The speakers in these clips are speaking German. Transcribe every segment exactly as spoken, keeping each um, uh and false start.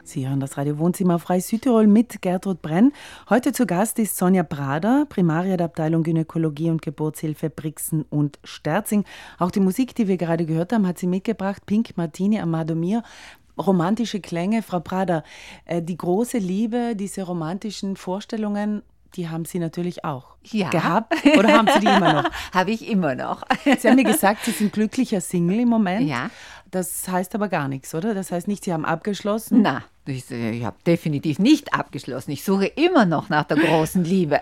Sie hören das Radio Wohnzimmer Frei Südtirol mit Gertrud Brenn. Heute zu Gast ist Sonja Prader, Primaria der Abteilung Gynäkologie und Geburtshilfe Brixen und Sterzing. Auch die Musik, die wir gerade gehört haben, hat sie mitgebracht. Pink Martini, Amado Mio. Romantische Klänge. Frau Prader, die große Liebe, diese romantischen Vorstellungen, die haben Sie natürlich auch ja. gehabt. Oder haben Sie die immer noch? Habe ich immer noch. Sie haben mir gesagt, Sie sind glücklicher Single im Moment. Ja. Das heißt aber gar nichts, oder? Das heißt nicht, Sie haben abgeschlossen? Na, ich, ich habe definitiv nicht abgeschlossen. Ich suche immer noch nach der großen Liebe.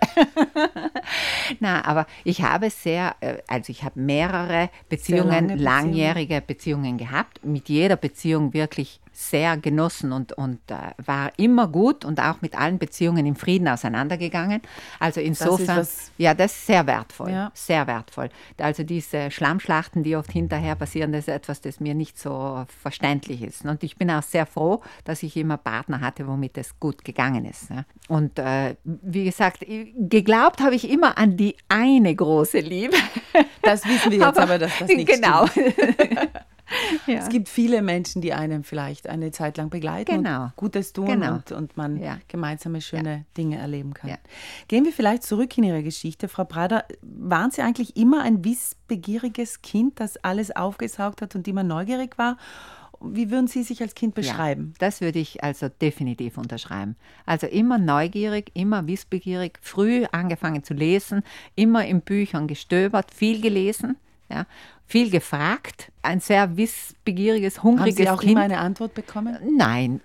Na, aber ich habe sehr, also ich habe mehrere Beziehungen, lange langjährige Beziehungen gehabt. Mit jeder Beziehung wirklich sehr genossen und, und äh, war immer gut und auch mit allen Beziehungen im Frieden auseinandergegangen. Also insofern, das ist was, ja, das ist sehr wertvoll, ja. sehr wertvoll. Also diese Schlammschlachten, die oft hinterher passieren, das ist etwas, das mir nicht so verständlich ist. Und ich bin auch sehr froh, dass ich immer Partner hatte, womit es gut gegangen ist. Ne? Und äh, wie gesagt, geglaubt habe ich immer an die eine große Liebe. Das wissen wir jetzt aber, aber dass das nicht genau. stimmt. Ja. Es gibt viele Menschen, die einem vielleicht eine Zeit lang begleiten genau. und Gutes tun genau. und, und man ja. gemeinsame schöne ja. Dinge erleben kann. Ja. Gehen wir vielleicht zurück in Ihre Geschichte, Frau Prader. Waren Sie eigentlich immer ein wissbegieriges Kind, das alles aufgesaugt hat und immer neugierig war? Wie würden Sie sich als Kind beschreiben? Ja, das würde ich also definitiv unterschreiben. Also immer neugierig, immer wissbegierig, früh angefangen zu lesen, immer in Büchern gestöbert, viel gelesen, ja, viel gefragt, ein sehr wissbegieriges, hungriges Kind. Haben Sie auch immer eine Antwort bekommen? Nein.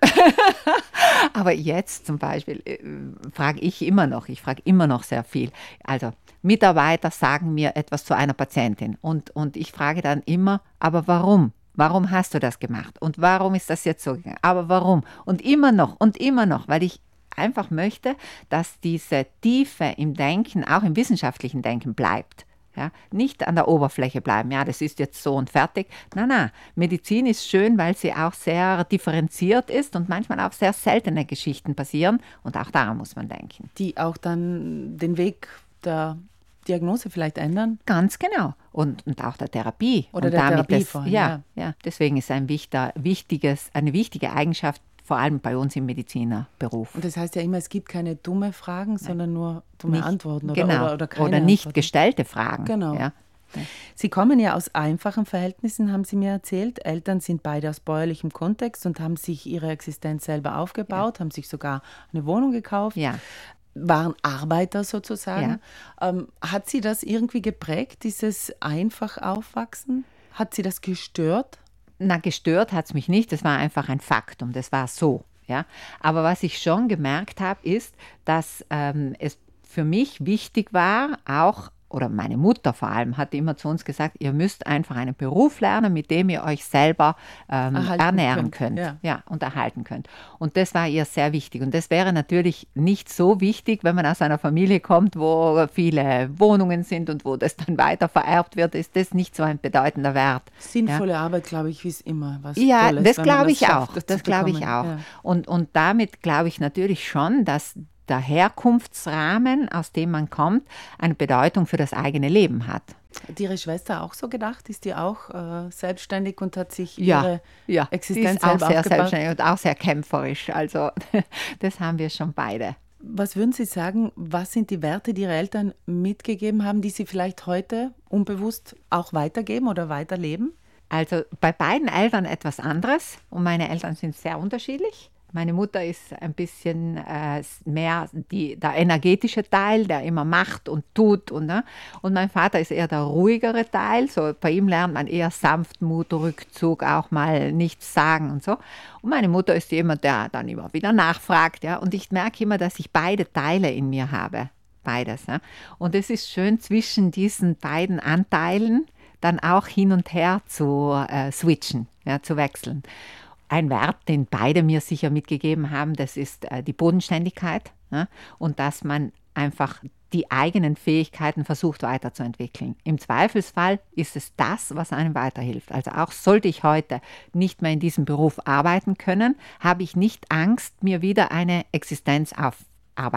Aber jetzt zum Beispiel äh, frage ich immer noch, ich frage immer noch sehr viel. Also Mitarbeiter sagen mir etwas zu einer Patientin und, und ich frage dann immer, aber warum? Warum hast du das gemacht? Und warum ist das jetzt so gegangen? Aber warum? Und immer noch und immer noch, weil ich einfach möchte, dass diese Tiefe im Denken, auch im wissenschaftlichen Denken bleibt. Ja, nicht an der Oberfläche bleiben, ja, das ist jetzt so und fertig. Nein, nein, Medizin ist schön, weil sie auch sehr differenziert ist und manchmal auch sehr seltene Geschichten passieren und auch daran muss man denken. Die auch dann den Weg der Diagnose vielleicht ändern? Ganz genau. Und, und auch der Therapie. Oder und der damit Therapie das, vorhin, ja, ja. ja, deswegen ist ein wichtiger, wichtiges, eine wichtige Eigenschaft, vor allem bei uns im Medizinerberuf. Und das heißt ja immer, es gibt keine dumme Fragen, Nein. sondern nur dumme nicht, Antworten oder, genau. oder, oder keine Oder nicht Antworten. gestellte Fragen. Genau. Ja. Sie kommen ja aus einfachen Verhältnissen, haben Sie mir erzählt. Eltern sind beide aus bäuerlichem Kontext und haben sich ihre Existenz selber aufgebaut, ja. haben sich sogar eine Wohnung gekauft. Ja. Waren Arbeiter sozusagen. Ja. Ähm, hat Sie das irgendwie geprägt, dieses einfach Aufwachsen? Hat Sie das gestört? Na, gestört hat es mich nicht, das war einfach ein Faktum, das war so. Ja? Aber was ich schon gemerkt habe, ist, dass ähm, es für mich wichtig war, auch, oder meine Mutter vor allem, hat immer zu uns gesagt, ihr müsst einfach einen Beruf lernen, mit dem ihr euch selber ähm, ernähren könnt, könnt ja. Ja, und erhalten könnt. Und das war ihr sehr wichtig. Und das wäre natürlich nicht so wichtig, wenn man aus einer Familie kommt, wo viele Wohnungen sind und wo das dann weiter vererbt wird, ist das nicht so ein bedeutender Wert. Sinnvolle ja. Arbeit, glaube ich, ist immer was ja, Tolles. Das glaube ich schafft, auch. das, das glaube ich auch. Ja. Und, und damit glaube ich natürlich schon, dass der Herkunftsrahmen, aus dem man kommt, eine Bedeutung für das eigene Leben hat. Hat Ihre Schwester auch so gedacht? Ist die auch äh, selbstständig und hat sich ja, ihre ja, Existenz die ist auch selber sehr aufgebaut? Selbstständig und auch sehr kämpferisch. Also das haben wir schon beide. Was würden Sie sagen, was sind die Werte, die Ihre Eltern mitgegeben haben, die Sie vielleicht heute unbewusst auch weitergeben oder weiterleben? Also bei beiden Eltern etwas anderes und meine Eltern sind sehr unterschiedlich. Meine Mutter ist ein bisschen äh, mehr die, der energetische Teil, der immer macht und tut. Und, ne? und mein Vater ist eher der ruhigere Teil. So, bei ihm lernt man eher Sanftmut, Rückzug, auch mal nichts sagen und so. Und meine Mutter ist jemand, der dann immer wieder nachfragt. Ja? Und ich merke immer, dass ich beide Teile in mir habe. Beides. Ja? Und es ist schön, zwischen diesen beiden Anteilen dann auch hin und her zu äh, switchen, ja, zu wechseln. Ein Wert, den beide mir sicher mitgegeben haben, das ist äh, die Bodenständigkeit, ja, und dass man einfach die eigenen Fähigkeiten versucht weiterzuentwickeln. Im Zweifelsfall ist es das, was einem weiterhilft. Also auch sollte ich heute nicht mehr in diesem Beruf arbeiten können, habe ich nicht Angst, mir wieder eine Existenz aufarbeit,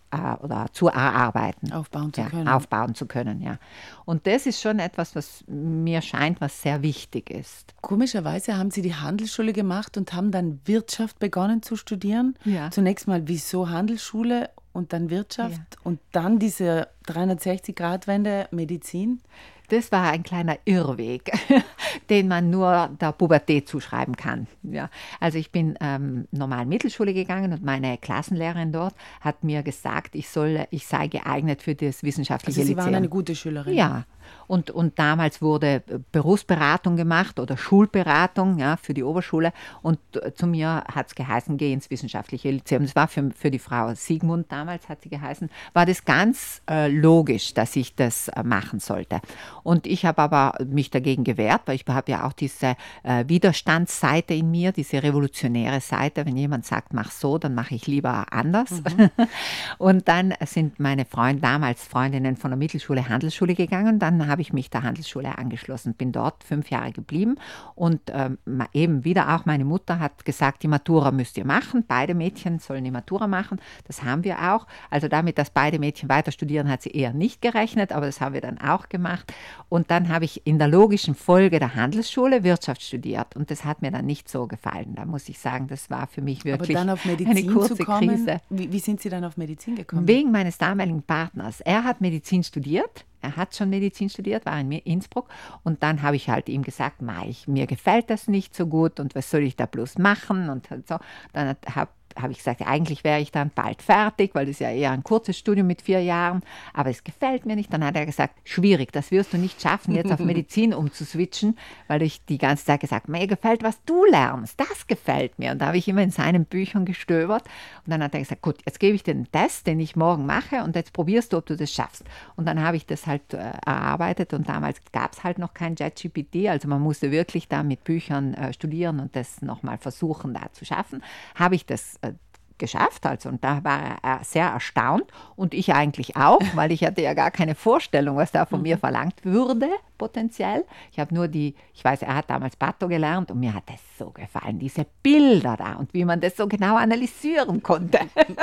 äh, oder zu erarbeiten. Aufbauen zu ja, können. Aufbauen zu können, ja. Und das ist schon etwas, was mir scheint, was sehr wichtig ist. Komischerweise haben Sie die Handelsschule gemacht und haben dann Wirtschaft begonnen zu studieren. Ja. Zunächst mal, wieso Handelsschule und dann Wirtschaft Ja. und dann diese dreihundertsechzig-Grad-Wende Medizin? Das war ein kleiner Irrweg, den man nur der Pubertät zuschreiben kann. Ja. Also ich bin ähm, normal Mittelschule gegangen und meine Klassenlehrerin dort hat mir gesagt, ich, soll, ich sei geeignet für das wissenschaftliche Also Sie Lyzeum. waren eine gute Schülerin. Ja, und, und damals wurde Berufsberatung gemacht oder Schulberatung, ja, für die Oberschule. Und zu mir hat es geheißen, geh ins wissenschaftliche Lyzeum. Das war für, für die Frau Siegmund, damals hat sie geheißen, war das ganz äh, logisch, dass ich das äh, machen sollte. Und ich habe aber mich dagegen gewehrt, weil ich habe ja auch diese äh, Widerstandsseite in mir, diese revolutionäre Seite. Wenn jemand sagt, mach so, dann mache ich lieber anders. Mhm. Und dann sind meine Freunde, damals Freundinnen von der Mittelschule, Handelsschule gegangen. Dann habe ich mich der Handelsschule angeschlossen, bin dort fünf Jahre geblieben. Und ähm, eben wieder auch meine Mutter hat gesagt, die Matura müsst ihr machen. Beide Mädchen sollen die Matura machen. Das haben wir auch. Also damit, dass beide Mädchen weiter studieren, hat sie eher nicht gerechnet, aber das haben wir dann auch gemacht. Und dann habe ich in der logischen Folge der Handelsschule Wirtschaft studiert. Und das hat mir dann nicht so gefallen. Da muss ich sagen, das war für mich wirklich aber dann auf Medizin eine kurze zu kommen, Krise. Wie, wie sind Sie dann auf Medizin gekommen? Wegen meines damaligen Partners. Er hat Medizin studiert. Er hat schon Medizin studiert, war in Innsbruck. Und dann habe ich halt ihm gesagt, ich, mir gefällt das nicht so gut und was soll ich da bloß machen? Und so. Dann habe habe ich gesagt, eigentlich wäre ich dann bald fertig, weil das ist ja eher ein kurzes Studium mit vier Jahren, aber es gefällt mir nicht. Dann hat er gesagt, schwierig, das wirst du nicht schaffen, jetzt auf Medizin umzuswitchen, weil ich die ganze Zeit gesagt, mir gefällt, was du lernst, das gefällt mir. Und da habe ich immer in seinen Büchern gestöbert und dann hat er gesagt, gut, jetzt gebe ich dir den Test, den ich morgen mache und jetzt probierst du, ob du das schaffst. Und dann habe ich das halt äh, erarbeitet und damals gab es halt noch kein ChatGPT, also man musste wirklich da mit Büchern äh, studieren und das nochmal versuchen, da zu schaffen. Habe ich das äh, geschafft, also und da war er sehr erstaunt und ich eigentlich auch, weil ich hatte ja gar keine Vorstellung, was da von mhm. mir verlangt würde, potenziell. Ich habe nur die, ich weiß, er hat damals Pato gelernt und mir hat das so gefallen, diese Bilder da und wie man das so genau analysieren konnte.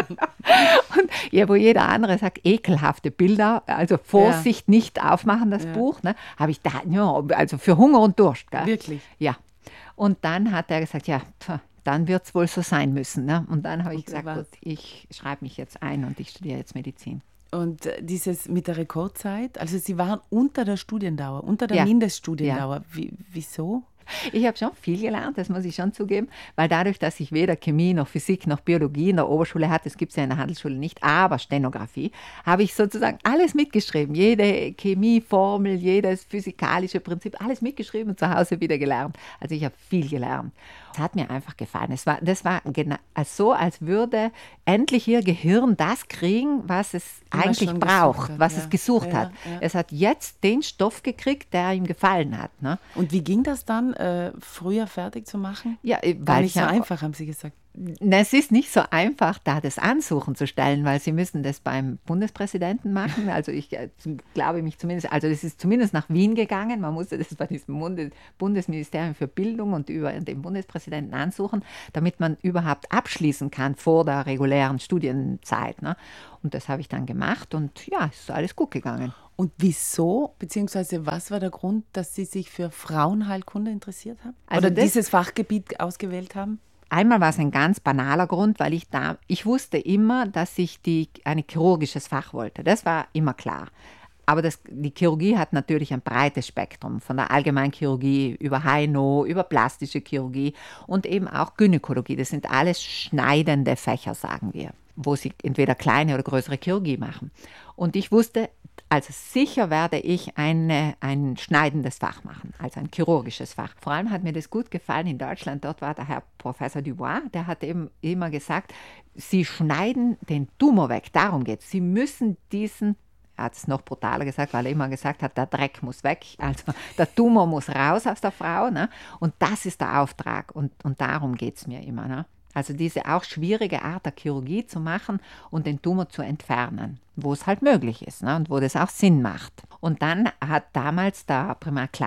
Und ja, wo jeder andere sagt, ekelhafte Bilder, also Vorsicht, ja. nicht aufmachen, das ja. Buch, ne, habe ich da, ja, also für Hunger und Durst. Gell? Wirklich? Ja. Und dann hat er gesagt, ja, pff, dann wird es wohl so sein müssen. Ne? Und dann habe ich gesagt, gut, ich schreibe mich jetzt ein und ich studiere jetzt Medizin. Und äh, dieses mit der Rekordzeit, also Sie waren unter der Studiendauer, unter der ja. Mindeststudiendauer. Ja. Wie, wieso? Ich habe schon viel gelernt, das muss ich schon zugeben, weil dadurch, dass ich weder Chemie noch Physik noch Biologie in der Oberschule hatte, das gibt es ja in der Handelsschule nicht, aber Stenografie, habe ich sozusagen alles mitgeschrieben. Jede Chemieformel, jedes physikalische Prinzip, alles mitgeschrieben und zu Hause wieder gelernt. Also ich habe viel gelernt. Es hat mir einfach gefallen. Es war, das war genau so, als würde endlich Ihr Gehirn das kriegen, was es Immer eigentlich braucht, hat, was ja. es gesucht ja, hat. Ja. Es hat jetzt den Stoff gekriegt, der ihm gefallen hat. Ne? Und wie ging das dann, äh, früher fertig zu machen? Ja, weil Gar nicht ich so einfach, haben Sie gesagt. Es ist nicht so einfach, da das Ansuchen zu stellen, weil Sie müssen das beim Bundespräsidenten machen. Also ich äh, glaube mich zumindest, also das ist zumindest nach Wien gegangen. Man musste das bei diesem Bundes- Bundesministerium für Bildung und über den Bundespräsidenten ansuchen, damit man überhaupt abschließen kann vor der regulären Studienzeit. Ne? Und das habe ich dann gemacht und ja, es ist alles gut gegangen. Und wieso, beziehungsweise was war der Grund, dass Sie sich für Frauenheilkunde interessiert haben? Also Oder dieses Fachgebiet ausgewählt haben? Einmal war es ein ganz banaler Grund, weil ich da, ich wusste immer, dass ich die, ein chirurgisches Fach wollte. Das war immer klar. Aber das, die Chirurgie hat natürlich ein breites Spektrum, von der Allgemeinchirurgie über Heino, über plastische Chirurgie und eben auch Gynäkologie. Das sind alles schneidende Fächer, sagen wir, wo sie entweder kleine oder größere Chirurgie machen. Und ich wusste, also sicher werde ich eine, ein schneidendes Fach machen, also ein chirurgisches Fach. Vor allem hat mir das gut gefallen in Deutschland. Dort war der Herr Professor Dubois, der hat eben immer gesagt, Sie schneiden den Tumor weg, darum geht es. Sie müssen diesen, er hat es noch brutaler gesagt, weil er immer gesagt hat, der Dreck muss weg, also der Tumor muss raus aus der Frau. Ne? Und das ist der Auftrag und, und darum geht es mir immer. Ne? Also diese auch schwierige Art der Chirurgie zu machen und den Tumor zu entfernen, wo es halt möglich ist, ne? Und wo das auch Sinn macht. Und dann hat damals der Primar Klammer,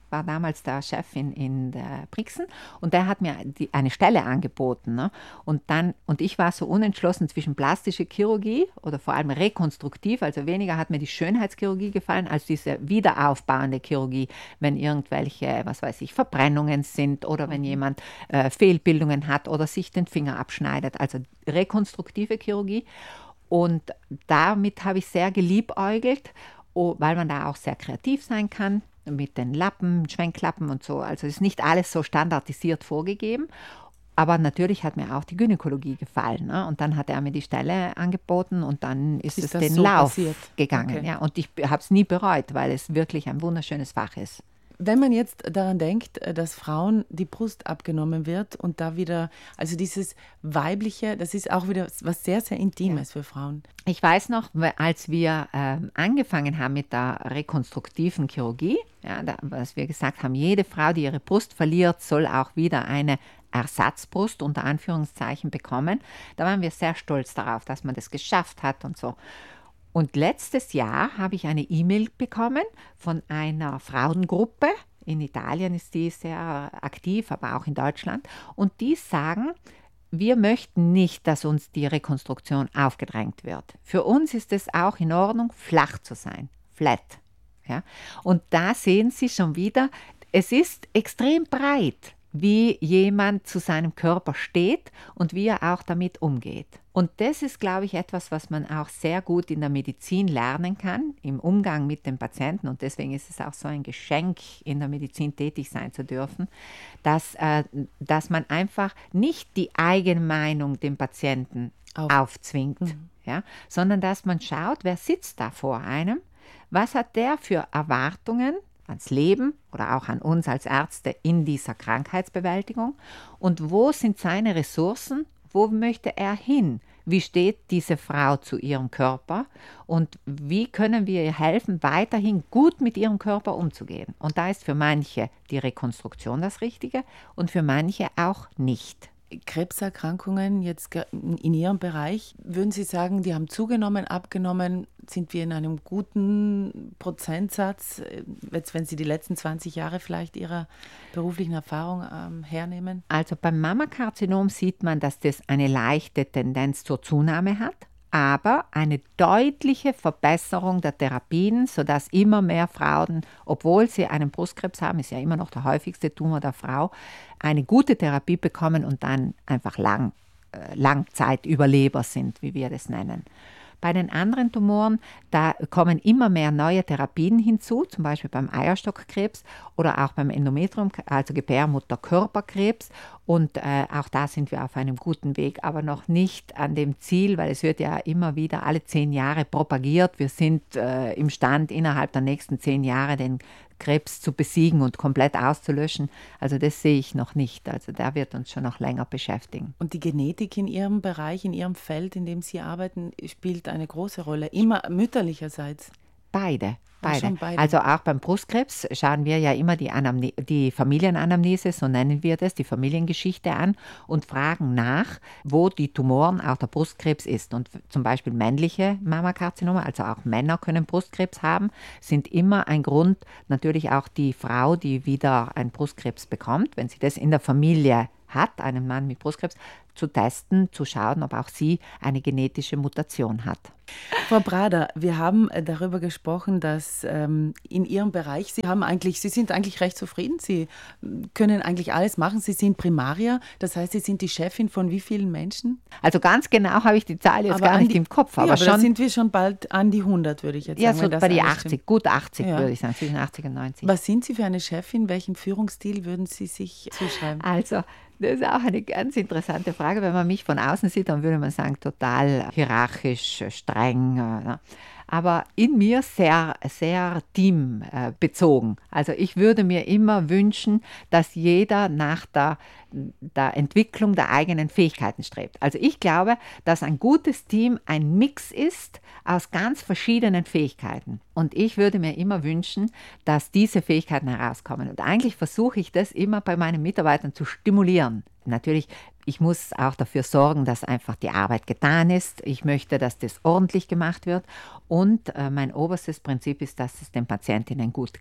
war damals der Chef in, in der Brixen und der hat mir die, eine Stelle angeboten. Ne? Und, dann, und ich war so unentschlossen zwischen plastische Chirurgie oder vor allem rekonstruktiv, also weniger hat mir die Schönheitschirurgie gefallen als diese wiederaufbauende Chirurgie, wenn irgendwelche, was weiß ich, Verbrennungen sind oder wenn jemand äh, Fehlbildungen hat oder sich den Finger abschneidet, also rekonstruktive Chirurgie. Und damit habe ich sehr geliebäugelt, weil man da auch sehr kreativ sein kann mit den Lappen, Schwenklappen und so. Also es ist nicht alles so standardisiert vorgegeben. Aber natürlich hat mir auch die Gynäkologie gefallen. Ne? Und dann hat er mir die Stelle angeboten und dann ist, ist es den so Lauf passiert? gegangen. Okay. Ja, und ich habe es nie bereut, weil es wirklich ein wunderschönes Fach ist. Wenn man jetzt daran denkt, dass Frauen die Brust abgenommen wird und da wieder, also dieses Weibliche, das ist auch wieder was sehr, sehr Intimes ja. für Frauen. Ich weiß noch, als wir äh, angefangen haben mit der rekonstruktiven Chirurgie, ja, da, was wir gesagt haben, jede Frau, die ihre Brust verliert, soll auch wieder eine Ersatzbrust unter Anführungszeichen bekommen. Da waren wir sehr stolz darauf, dass man das geschafft hat und so. Und letztes Jahr habe ich eine E-Mail bekommen von einer Frauengruppe. In Italien ist die sehr aktiv, aber auch in Deutschland. Und die sagen, wir möchten nicht, dass uns die Rekonstruktion aufgedrängt wird. Für uns ist es auch in Ordnung, flach zu sein, flat. Ja? Und da sehen Sie schon wieder, es ist extrem breit, wie jemand zu seinem Körper steht und wie er auch damit umgeht. Und das ist, glaube ich, etwas, was man auch sehr gut in der Medizin lernen kann, im Umgang mit den Patienten. Und deswegen ist es auch so ein Geschenk, in der Medizin tätig sein zu dürfen, dass, äh, dass man einfach nicht die eigene Meinung dem Patienten Auf. aufzwingt, mhm. ja, sondern dass man schaut, wer sitzt da vor einem, was hat der für Erwartungen ans Leben oder auch an uns als Ärzte in dieser Krankheitsbewältigung und wo sind seine Ressourcen, wo möchte er hin, wie steht diese Frau zu ihrem Körper und wie können wir ihr helfen, weiterhin gut mit ihrem Körper umzugehen. Und da ist für manche die Rekonstruktion das Richtige und für manche auch nicht. Krebserkrankungen jetzt in Ihrem Bereich, würden Sie sagen, die haben zugenommen, abgenommen? Sind wir in einem guten Prozentsatz, jetzt, wenn Sie die letzten zwanzig Jahre vielleicht Ihrer beruflichen Erfahrung ähm, hernehmen? Also beim Mammakarzinom sieht man, dass das eine leichte Tendenz zur Zunahme hat, aber eine deutliche Verbesserung der Therapien, sodass immer mehr Frauen, obwohl sie einen Brustkrebs haben, ist ja immer noch der häufigste Tumor der Frau, eine gute Therapie bekommen und dann einfach lang, äh, Langzeitüberleber sind, wie wir das nennen. Bei den anderen Tumoren, da kommen immer mehr neue Therapien hinzu, zum Beispiel beim Eierstockkrebs oder auch beim Endometrium, also Gebärmutterkörperkrebs. Und äh, auch da sind wir auf einem guten Weg, aber noch nicht an dem Ziel, weil es wird ja immer wieder alle zehn Jahre propagiert. Wir sind äh, imstand, innerhalb der nächsten zehn Jahre den Krebs zu besiegen und komplett auszulöschen. Also das sehe ich noch nicht. Also der wird uns schon noch länger beschäftigen. Und die Genetik in Ihrem Bereich, in Ihrem Feld, in dem Sie arbeiten, spielt eine große Rolle, immer mütterlicherseits? Beide. Beide. beide. Also auch beim Brustkrebs schauen wir ja immer die, Anamne- die Familienanamnese, so nennen wir das, die Familiengeschichte an und fragen nach, wo die Tumoren auch der Brustkrebs ist. Und zum Beispiel männliche Mammakarzinome, also auch Männer können Brustkrebs haben, sind immer ein Grund, natürlich auch die Frau, die wieder einen Brustkrebs bekommt, wenn sie das in der Familie hat, einen Mann mit Brustkrebs, zu testen, zu schauen, ob auch sie eine genetische Mutation hat. Frau Brader, wir haben darüber gesprochen, dass ähm, in Ihrem Bereich, Sie haben eigentlich, Sie sind eigentlich recht zufrieden, Sie können eigentlich alles machen, Sie sind Primaria, das heißt, Sie sind die Chefin von wie vielen Menschen? Also ganz genau habe ich die Zahl jetzt aber gar nicht die, im Kopf. Aber, ja, aber schon, da sind wir schon bald an die hundert, würde ich jetzt ja, sagen. Ja, so bei die achtzig, stimmt. Gut achtzig ja. würde ich sagen, zwischen achtzig und neunzig. Was sind Sie für eine Chefin? Welchen Führungsstil würden Sie sich zuschreiben? Also, das ist auch eine ganz interessante Frage. Wenn man mich von außen sieht, dann würde man sagen, total hierarchisch, streng. Aber in mir sehr, sehr teambezogen. Also ich würde mir immer wünschen, dass jeder nach der, der Entwicklung der eigenen Fähigkeiten strebt. Also ich glaube, dass ein gutes Team ein Mix ist aus ganz verschiedenen Fähigkeiten. Und ich würde mir immer wünschen, dass diese Fähigkeiten herauskommen. Und eigentlich versuche ich das immer bei meinen Mitarbeitern zu stimulieren. Natürlich, ich muss auch dafür sorgen, dass einfach die Arbeit getan ist. Ich möchte, dass das ordentlich gemacht wird. Und äh, mein oberstes Prinzip ist, dass es den Patientinnen gut geht.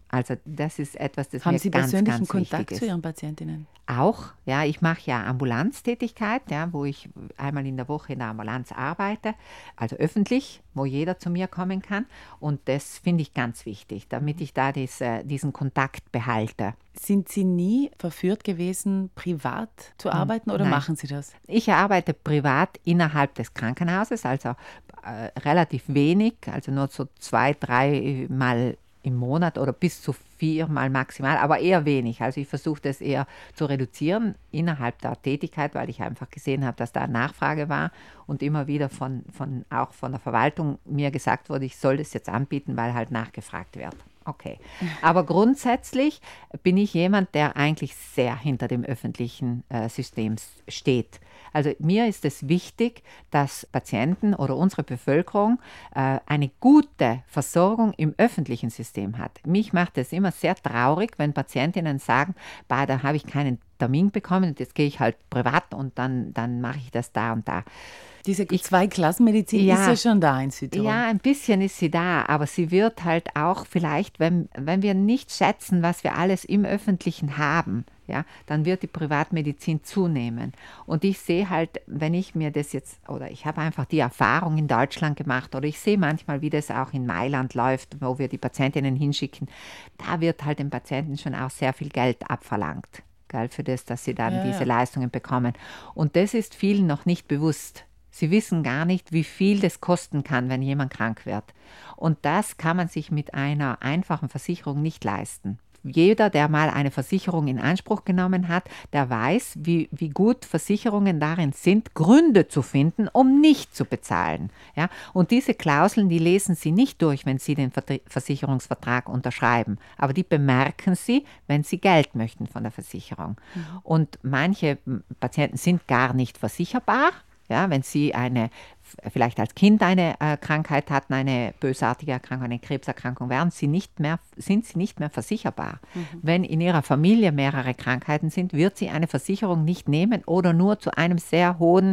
Also das ist etwas, das Haben mir Sie ganz, persönlichen ganz Kontakt wichtig ist. zu Ihren Patientinnen? Auch, ja, ich mache ja Ambulanztätigkeit, ja, wo ich einmal in der Woche in der Ambulanz arbeite, also öffentlich, wo jeder zu mir kommen kann. Und das finde ich ganz wichtig, damit ich da diese, diesen Kontakt behalte. Sind Sie nie verführt gewesen, privat zu arbeiten oder Nein. machen Sie das? Ich arbeite privat innerhalb des Krankenhauses, also äh, relativ wenig, also nur so zwei, drei Mal im Monat oder bis zu viermal maximal, aber eher wenig. Also ich versuche das eher zu reduzieren innerhalb der Tätigkeit, weil ich einfach gesehen habe, dass da Nachfrage war und immer wieder von, von auch von der Verwaltung mir gesagt wurde, ich soll das jetzt anbieten, weil halt nachgefragt wird. Okay. Aber grundsätzlich bin ich jemand, der eigentlich sehr hinter dem öffentlichen äh, System steht. Also mir ist es wichtig, dass Patienten oder unsere Bevölkerung äh, eine gute Versorgung im öffentlichen System hat. Mich macht es immer sehr traurig, wenn Patientinnen sagen, bah, da habe ich keinen Termin bekommen und jetzt gehe ich halt privat und dann, dann mache ich das da und da. Diese Zweiklassenmedizin Ja, ist ja schon da in Südtirol. Ja, ein bisschen ist sie da, aber sie wird halt auch vielleicht, wenn, wenn wir nicht schätzen, was wir alles im Öffentlichen haben, ja, dann wird die Privatmedizin zunehmen. Und ich sehe halt, wenn ich mir das jetzt, oder ich habe einfach die Erfahrung in Deutschland gemacht, oder ich sehe manchmal, wie das auch in Mailand läuft, wo wir die Patientinnen hinschicken, da wird halt den Patienten schon auch sehr viel Geld abverlangt, gell, für das, dass sie dann Ja, diese ja. Leistungen bekommen. Und das ist vielen noch nicht bewusst. Sie wissen gar nicht, wie viel das kosten kann, wenn jemand krank wird. Und das kann man sich mit einer einfachen Versicherung nicht leisten. Jeder, der mal eine Versicherung in Anspruch genommen hat, der weiß, wie, wie gut Versicherungen darin sind, Gründe zu finden, um nicht zu bezahlen. Ja? Und diese Klauseln, die lesen Sie nicht durch, wenn Sie den Versicherungsvertrag unterschreiben. Aber die bemerken Sie, wenn Sie Geld möchten von der Versicherung. Mhm. Und manche Patienten sind gar nicht versicherbar. Ja, wenn Sie eine, vielleicht als Kind eine äh, Krankheit hatten, eine bösartige Erkrankung, eine Krebserkrankung, werden Sie nicht mehr, sind Sie nicht mehr versicherbar. Mhm. Wenn in Ihrer Familie mehrere Krankheiten sind, wird Sie eine Versicherung nicht nehmen oder nur zu einem sehr hohen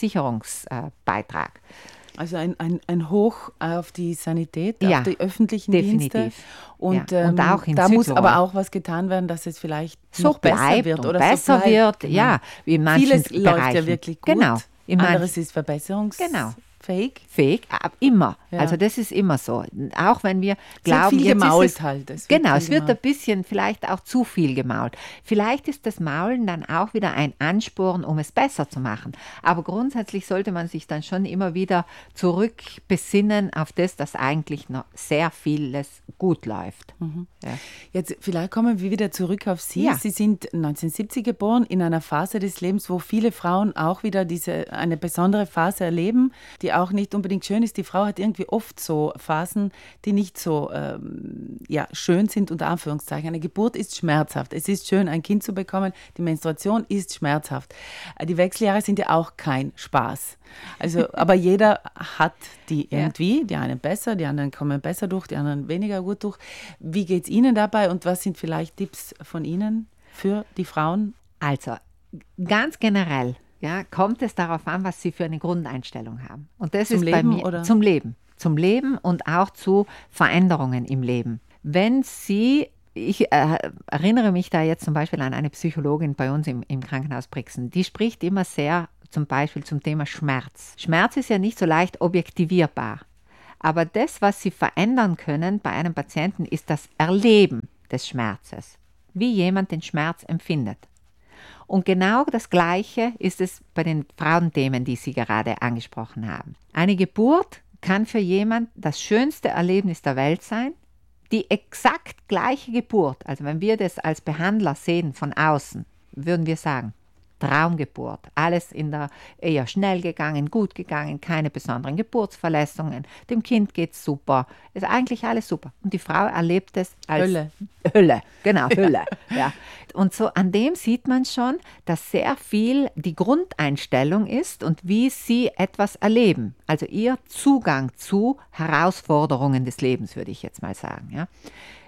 Versicherungsbeitrag. Äh, Also ein, ein, ein Hoch auf die Sanität, ja, auf die öffentlichen definitiv. Dienste. Und, ja. und ähm, auch in da Südtirol. muss aber auch was getan werden, dass es vielleicht so noch besser wird. Und oder besser so bleibt. wird, Genau. ja. Wie in manchen Vieles Bereichen. läuft ja wirklich gut. Genau. Anderes ist verbesserungsfähig. Genau. Fähig? Fähig, immer. Ja. Also das ist immer so. Auch wenn wir es glauben, wird viel jetzt gemault ist es, halt. Es genau, wird es viel wird gemault. ein bisschen, vielleicht auch zu viel gemault. Vielleicht ist das Maulen dann auch wieder ein Ansporn, um es besser zu machen. Aber grundsätzlich sollte man sich dann schon immer wieder zurückbesinnen auf das, dass eigentlich noch sehr vieles gut läuft. Mhm. Ja. Jetzt vielleicht kommen wir wieder zurück auf Sie. Ja. Sie sind neunzehnhundertsiebzig geboren, in einer Phase des Lebens, wo viele Frauen auch wieder diese, eine besondere Phase erleben, die auch nicht unbedingt schön ist. Die Frau hat irgendwie oft so Phasen, die nicht so ähm, ja, schön sind, unter Anführungszeichen. Eine Geburt ist schmerzhaft. Es ist schön, ein Kind zu bekommen. Die Menstruation ist schmerzhaft. Die Wechseljahre sind ja auch kein Spaß. Also, aber jeder hat die irgendwie. Die einen besser, die anderen kommen besser durch, die anderen weniger gut durch. Wie geht es Ihnen dabei und was sind vielleicht Tipps von Ihnen für die Frauen? Also, ganz generell ja, kommt es darauf an, was Sie für eine Grundeinstellung haben. Und das Zum ist Leben, bei mir oder? Zum Leben. Zum Leben und auch zu Veränderungen im Leben. Wenn Sie, ich äh, erinnere mich da jetzt zum Beispiel an eine Psychologin bei uns im, im Krankenhaus Brixen, die spricht immer sehr zum Beispiel zum Thema Schmerz. Schmerz ist ja nicht so leicht objektivierbar. Aber das, was Sie verändern können bei einem Patienten, ist das Erleben des Schmerzes, wie jemand den Schmerz empfindet. Und genau das Gleiche ist es bei den Frauenthemen, die Sie gerade angesprochen haben. Eine Geburt kann für jemand das schönste Erlebnis der Welt sein. Die exakt gleiche Geburt, also wenn wir das als Behandler sehen von außen, würden wir sagen, Traumgeburt, alles in der eher schnell gegangen, gut gegangen, keine besonderen Geburtsverletzungen, dem Kind geht's super, ist eigentlich alles super. Und die Frau erlebt es als Hölle. Hölle, genau, Hölle. Ja. Ja. Und so an dem sieht man schon, dass sehr viel die Grundeinstellung ist und wie sie etwas erleben. Also ihr Zugang zu Herausforderungen des Lebens, würde ich jetzt mal sagen. Ja.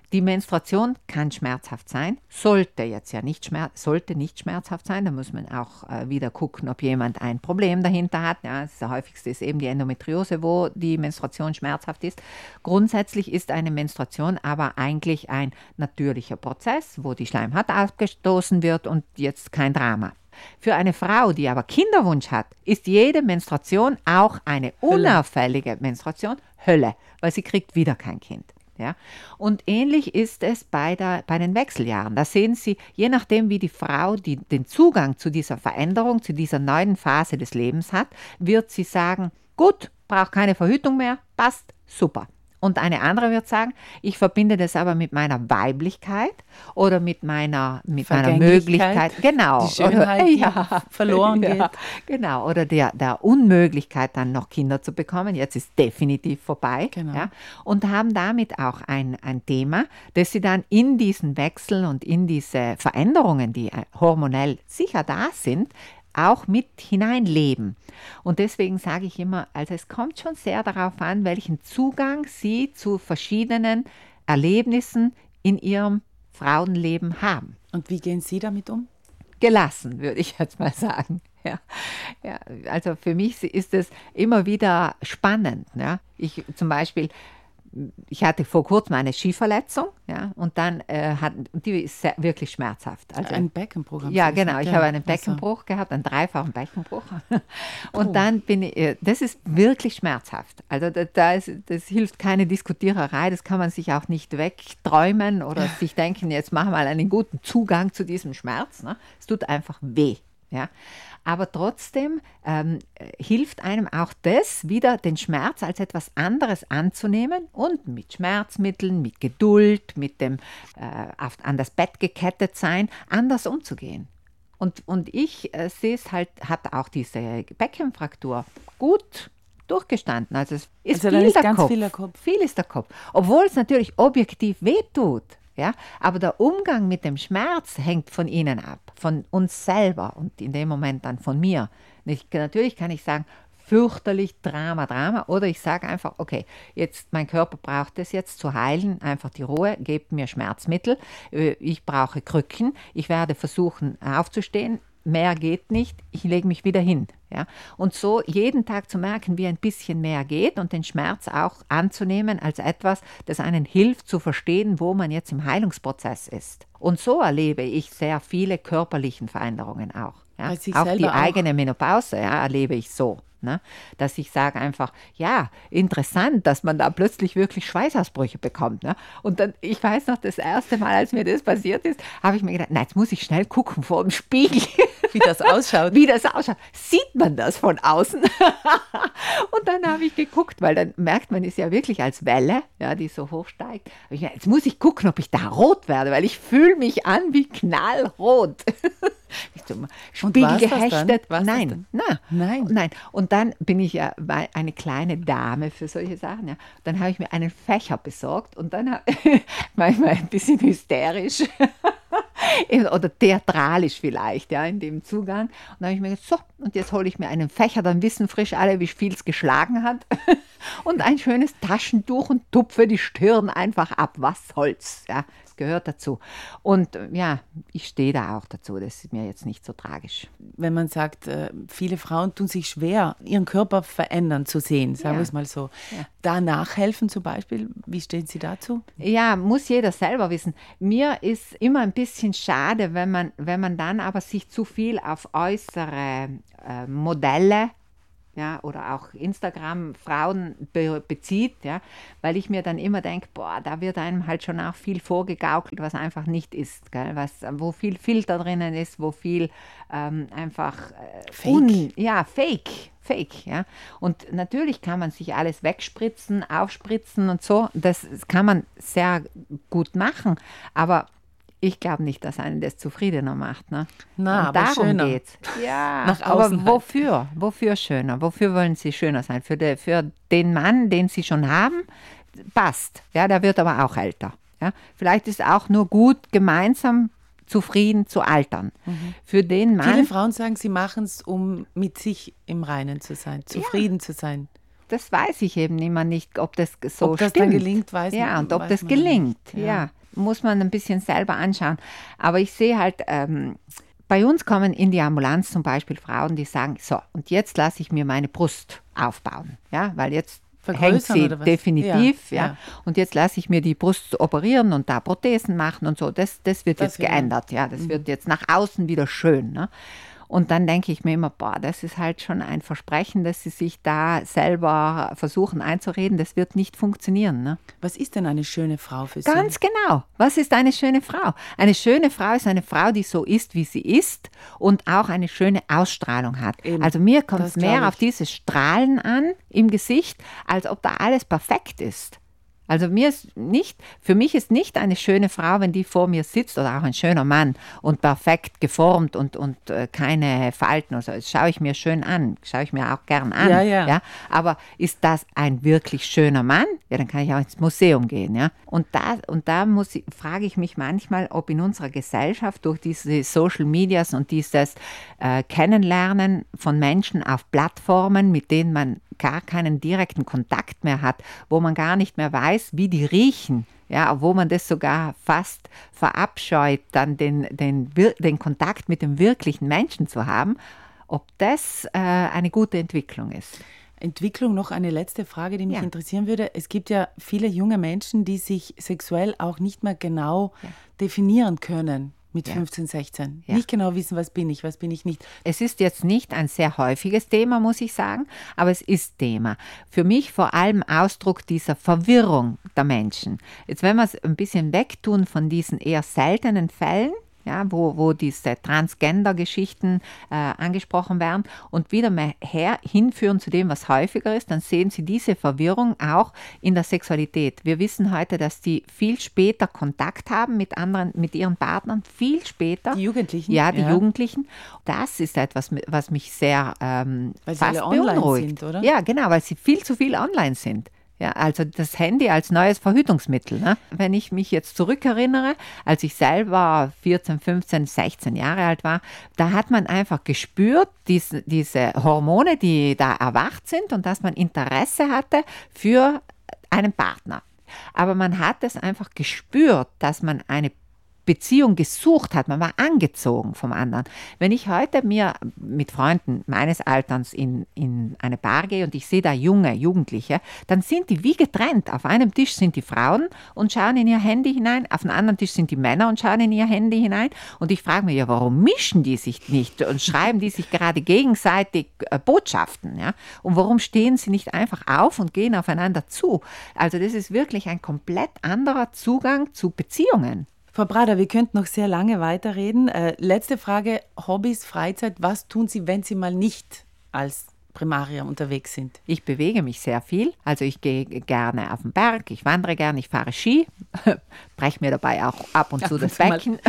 die Menstruation kann schmerzhaft sein, sollte jetzt ja nicht, schmerz, sollte nicht schmerzhaft sein. Da muss man auch äh, wieder gucken, ob jemand ein Problem dahinter hat. Ja, das häufigste ist eben die Endometriose, wo die Menstruation schmerzhaft ist. Grundsätzlich ist eine Menstruation aber eigentlich ein natürlicher Prozess, wo die Schleimhaut ausgestoßen wird und jetzt kein Drama. Für eine Frau, die aber Kinderwunsch hat, ist jede Menstruation auch eine unauffällige Menstruation Hölle, weil sie kriegt wieder kein Kind. Ja? Und ähnlich ist es bei, der, bei den Wechseljahren. Da sehen Sie, je nachdem, wie die Frau die, den Zugang zu dieser Veränderung, zu dieser neuen Phase des Lebens hat, wird sie sagen, gut, brauche keine Verhütung mehr, passt, super. Und eine andere wird sagen, ich verbinde das aber mit meiner Weiblichkeit oder mit meiner, mit meiner Möglichkeit, genau, die Schönheit, oder, ja, die verloren ja, geht. Genau, oder der, der Unmöglichkeit, dann noch Kinder zu bekommen. Jetzt ist definitiv vorbei. Genau. Ja, und haben damit auch ein, ein Thema, das sie dann in diesen Wechsel und in diese Veränderungen, die hormonell sicher da sind, auch mit hineinleben. Und deswegen sage ich immer, also es kommt schon sehr darauf an, welchen Zugang Sie zu verschiedenen Erlebnissen in Ihrem Frauenleben haben. Und wie gehen Sie damit um? Gelassen, würde ich jetzt mal sagen. Ja. Ja, also für mich ist es immer wieder spannend. Ja. Ich zum Beispiel, ich hatte vor kurzem eine Skiverletzung, ja, und dann äh, hat die ist sehr, wirklich schmerzhaft. Also, ein Beckenbruch. Ja, genau. Ich ja. habe einen Beckenbruch also. gehabt, einen dreifachen Beckenbruch. Und oh. dann bin ich, das ist wirklich schmerzhaft. Also da, da ist, das hilft keine Diskutiererei, das kann man sich auch nicht wegträumen oder sich denken, jetzt machen wir mal einen guten Zugang zu diesem Schmerz. Ne? Es tut einfach weh. Ja? Aber trotzdem ähm, hilft einem auch das, wieder den Schmerz als etwas anderes anzunehmen und mit Schmerzmitteln, mit Geduld, mit dem äh, auf, an das Bett gekettet sein, anders umzugehen. Und, und ich äh, sehe es halt, hat auch diese Beckenfraktur gut durchgestanden. Also es ist, also viel, ist der ganz Kopf. viel der Kopf. Viel ist der Kopf. Obwohl es natürlich objektiv wehtut. Ja, aber der Umgang mit dem Schmerz hängt von Ihnen ab, von uns selber und in dem Moment dann von mir. Ich, natürlich kann ich sagen, fürchterlich Drama, Drama, oder ich sage einfach, okay, jetzt mein Körper braucht es jetzt zu heilen, einfach die Ruhe, gebt mir Schmerzmittel, ich brauche Krücken, ich werde versuchen aufzustehen, mehr geht nicht, ich lege mich wieder hin. Ja? Und so jeden Tag zu merken, wie ein bisschen mehr geht und den Schmerz auch anzunehmen als etwas, das einen hilft zu verstehen, wo man jetzt im Heilungsprozess ist. Und so erlebe ich sehr viele körperliche Veränderungen auch. Ja? Auch die eigene auch. Menopause ja, erlebe ich so. Ne? Dass ich sage einfach, ja, interessant, dass man da plötzlich wirklich Schweißausbrüche bekommt. Ne? Und dann, ich weiß noch, das erste Mal, als mir das passiert ist, habe ich mir gedacht, na, jetzt muss ich schnell gucken vor dem Spiegel. Wie das ausschaut. Wie das ausschaut. Sieht man das von außen? Und dann habe ich geguckt, weil dann merkt man es ja wirklich als Welle, ja, die so hochsteigt. Ich gedacht, jetzt muss ich gucken, ob ich da rot werde, weil ich fühle mich an wie knallrot. Spiegel gehechtet. Nein, na, nein, nein. Und dann bin ich ja eine kleine Dame für solche Sachen. Ja. Dann habe ich mir einen Fächer besorgt und dann manchmal ein bisschen hysterisch oder theatralisch vielleicht, ja, in dem Zugang. Und dann habe ich mir gedacht, so, und jetzt hole ich mir einen Fächer, dann wissen frisch alle, wie viel es geschlagen hat. Und ein schönes Taschentuch und tupfe die Stirn einfach ab. Was soll's, ja. Gehört dazu. Und ja, ich stehe da auch dazu. Das ist mir jetzt nicht so tragisch. Wenn man sagt, viele Frauen tun sich schwer, ihren Körper verändern zu sehen, sagen wir ja. es mal so. Ja. Da nachhelfen zum Beispiel, wie stehen Sie dazu? Ja, muss jeder selber wissen. Mir ist immer ein bisschen schade, wenn man, wenn man dann aber sich zu viel auf äußere äh, Modelle ja, oder auch Instagram-Frauen be- bezieht, ja, weil ich mir dann immer denke, boah, da wird einem halt schon auch viel vorgegaukelt, was einfach nicht ist, gell? Was, wo viel Filter drinnen ist, wo viel ähm, einfach äh, Fake. Un, ja, Fake, Fake, ja. Und natürlich kann man sich alles wegspritzen, aufspritzen und so, das kann man sehr gut machen, aber ich glaube nicht, dass einen das zufriedener macht. Ne? Na, und aber darum schöner. geht's. Ja, Nach aber außen wofür? Halt. Wofür schöner? Wofür wollen Sie schöner sein? Für, de, für den Mann, den Sie schon haben, passt. Ja, der wird aber auch älter. Ja? Vielleicht ist es auch nur gut, gemeinsam zufrieden zu altern. Mhm. Für den Mann. Viele Frauen sagen, sie machen es, um mit sich im Reinen zu sein, zufrieden ja. zu sein. Das weiß ich eben immer nicht, ob das so ob das stimmt. Dann gelingt, weiß Ja, und ob weiß das gelingt, ja. ja. muss man ein bisschen selber anschauen. Aber ich sehe halt, ähm, bei uns kommen in die Ambulanz zum Beispiel Frauen, die sagen, so, und jetzt lasse ich mir meine Brust aufbauen, ja, weil jetzt hängt sie definitiv, ja, ja. ja. Und jetzt lasse ich mir die Brust operieren und da Prothesen machen und so. Das, das wird das jetzt geändert, ja. Das mhm. wird jetzt nach außen wieder schön, ne? Und dann denke ich mir immer, boah, das ist halt schon ein Versprechen, dass sie sich da selber versuchen einzureden, das wird nicht funktionieren. Ne? Was ist denn eine schöne Frau für Sie? Ganz genau. Was ist eine schöne Frau? Eine schöne Frau ist eine Frau, die so ist, wie sie ist und auch eine schöne Ausstrahlung hat. Eben, also mir kommt es mehr auf dieses Strahlen an im Gesicht, als ob da alles perfekt ist. Also mir ist nicht, für mich ist nicht eine schöne Frau, wenn die vor mir sitzt oder auch ein schöner Mann und perfekt geformt und, und äh, keine Falten oder so. Das schaue ich mir schön an, schaue ich mir auch gern an. Ja, ja. Ja? Aber ist das ein wirklich schöner Mann? Ja, dann kann ich auch ins Museum gehen. Ja? Und da, und da muss ich, frage ich mich manchmal, ob in unserer Gesellschaft durch diese Social Medias und dieses äh, Kennenlernen von Menschen auf Plattformen, mit denen man gar keinen direkten Kontakt mehr hat, wo man gar nicht mehr weiß, wie die riechen, ja, wo man das sogar fast verabscheut, dann den, den, den Kontakt mit dem wirklichen Menschen zu haben, ob das äh, eine gute Entwicklung ist. Entwicklung, noch eine letzte Frage, die mich ja. interessieren würde. Es gibt ja viele junge Menschen, die sich sexuell auch nicht mehr genau ja. definieren können. Mit ja. fünfzehn, sechzehn. Ja. Nicht genau wissen, was bin ich, was bin ich nicht. Es ist jetzt nicht ein sehr häufiges Thema, muss ich sagen, aber es ist Thema. Für mich vor allem Ausdruck dieser Verwirrung der Menschen. Jetzt, wenn wir es ein bisschen wegtun von diesen eher seltenen Fällen, ja, wo, wo diese Transgender-Geschichten äh, angesprochen werden und wieder mehr her, hinführen zu dem, was häufiger ist, dann sehen Sie diese Verwirrung auch in der Sexualität. Wir wissen heute, dass die viel später Kontakt haben mit anderen, mit ihren Partnern, viel später. Die Jugendlichen? Ja, die ja. Jugendlichen. Das ist etwas, was mich sehr ähm, weil sie fast alle online beunruhigt. Sind, oder? Ja, genau, weil sie viel zu viel online sind. Ja, also das Handy als neues Verhütungsmittel. Ne? Wenn ich mich jetzt zurückerinnere, als ich selber vierzehn, fünfzehn, sechzehn Jahre alt war, da hat man einfach gespürt, diese, diese Hormone, die da erwacht sind und dass man Interesse hatte für einen Partner. Aber man hat es einfach gespürt, dass man eine Beziehung gesucht hat, man war angezogen vom anderen. Wenn ich heute mir mit Freunden meines Alterns in, in eine Bar gehe und ich sehe da junge Jugendliche, dann sind die wie getrennt. Auf einem Tisch sind die Frauen und schauen in ihr Handy hinein, auf dem anderen Tisch sind die Männer und schauen in ihr Handy hinein. Und ich frage mich ja, warum mischen die sich nicht und schreiben die sich gerade gegenseitig äh, Botschaften? Ja? Und warum stehen sie nicht einfach auf und gehen aufeinander zu? Also das ist wirklich ein komplett anderer Zugang zu Beziehungen. Frau Brader, wir könnten noch sehr lange weiterreden. Äh, letzte Frage, Hobbys, Freizeit. Was tun Sie, wenn Sie mal nicht als Primaria unterwegs sind? Ich bewege mich sehr viel. Also ich gehe gerne auf den Berg, ich wandere gerne, ich fahre Ski, breche mir dabei auch ab und zu das Becken.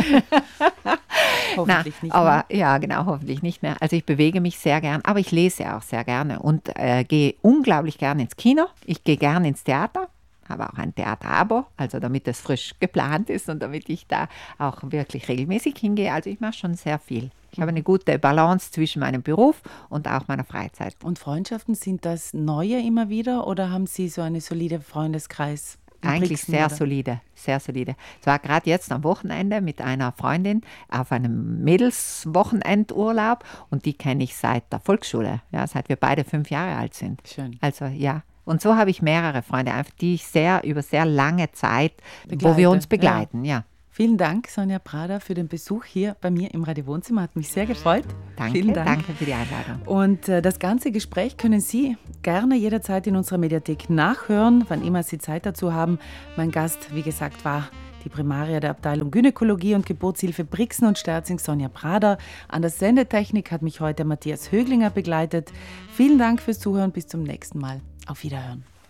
Hoffentlich Na, nicht aber, mehr. Ja, genau, hoffentlich nicht mehr. Also ich bewege mich sehr gern, aber ich lese auch sehr gerne und äh, gehe unglaublich gerne ins Kino. Ich gehe gerne ins Theater. Habe auch ein Theaterabo, also damit es frisch geplant ist und damit ich da auch wirklich regelmäßig hingehe. Also ich mache schon sehr viel. Ich habe eine gute Balance zwischen meinem Beruf und auch meiner Freizeit. Und Freundschaften, sind das neue immer wieder oder haben Sie so einen soliden Freundeskreis? Eigentlich Brixen, sehr oder? solide, sehr solide. Es war gerade jetzt am Wochenende mit einer Freundin auf einem Mädelswochenendurlaub und die kenne ich seit der Volksschule, ja, seit wir beide fünf Jahre alt sind. Schön. Also ja. Und so habe ich mehrere Freunde, die ich sehr über sehr lange Zeit, Begleite, wo wir uns begleiten. Ja. Ja. Vielen Dank, Sonja Brader, für den Besuch hier bei mir im Radio Wohnzimmer. Hat mich sehr gefreut. Danke, Vielen Dank. Danke für die Einladung. Und äh, das ganze Gespräch können Sie gerne jederzeit in unserer Mediathek nachhören, wann immer Sie Zeit dazu haben. Mein Gast, wie gesagt, war die Primaria der Abteilung Gynäkologie und Geburtshilfe Brixen und Sterzing, Sonja Brader. An der Sendetechnik hat mich heute Matthias Höglinger begleitet. Vielen Dank fürs Zuhören. Bis zum nächsten Mal. Auf Wiederhören.